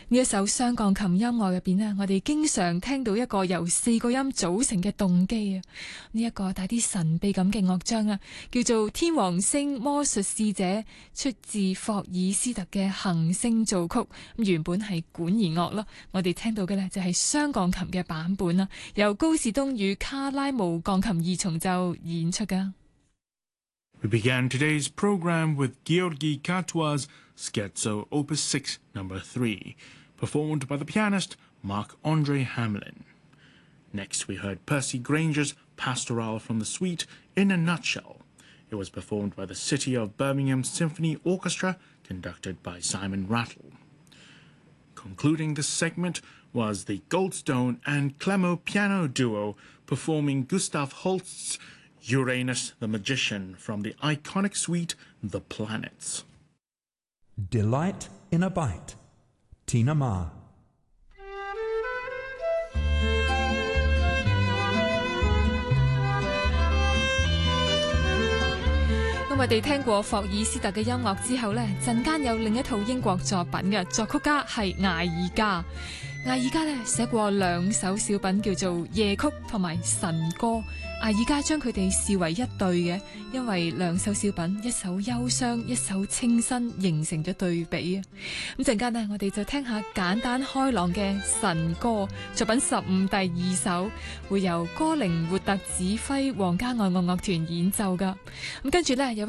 呢一首雙鋼琴音樂入邊呢，我哋經常聽到一個由4個音組成嘅動機啊。呢一個帶啲神秘感嘅樂章啊，叫做《天王星魔術使者》，出自霍爾斯特嘅行星組曲。原本係管弦樂咯，我哋聽到嘅呢就係雙鋼琴嘅版本啦，由高士東與卡拉姆鋼琴二重奏演出噶。 We began today's program with Georgi Katua's Scherzo Opus 6 No. 3, performed by the pianist Marc-Andre Hamelin. Next we heard Percy Granger's Pastoral from the Suite in a Nutshell. It was performed by the City of Birmingham Symphony Orchestra, conducted by Simon Rattle. Concluding this segment was the Goldstone and Clemo piano duo performing Gustav Holst's Uranus the Magician from the iconic suite The Planets. Delight in a Bite, Tina Ma. 我哋聽過霍爾斯特嘅音樂之後呢，陣間有另一套英國作品嘅作曲家係艾爾加。艾爾加呢寫過2首小品叫做《夜曲》同埋《神歌》。艾爾加將佢哋視為一對嘅，因為2首小品，一首憂傷，一首清新，形成咗對比啊！咁陣間呢，我哋就聽下簡單開朗嘅《神歌》作品15第2首，會由哥寧活特指揮皇家愛樂樂團演奏噶。咁跟住呢有